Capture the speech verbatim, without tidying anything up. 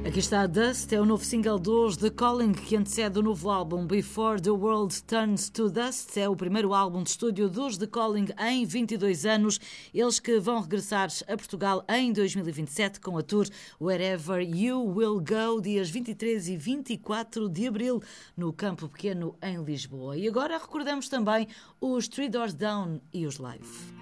Aqui está Dust, é o novo single dos The Calling, que antecede o novo álbum Before the World Turns to Dust. É o primeiro álbum de estúdio dos The Calling em vinte e dois anos. Eles que vão regressar a Portugal em dois mil e vinte e sete com a tour Wherever You Will Go, dias vinte e três e vinte e quatro de abril, no Campo Pequeno, em Lisboa. E agora recordamos também os Three Doors Down e os live.